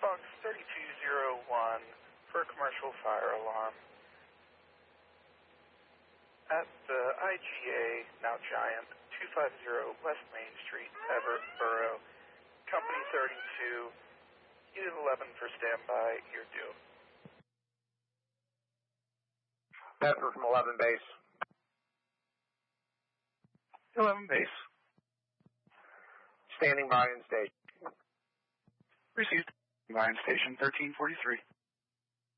Fox 3201 for a commercial fire alarm. At the IGA, now Giant, 250 West Main Street, Everett Borough, Company 32, Unit 11 for standby, you're due. Bedford from 11 base. 11 base. Standing by in station. Received. By in station 1343.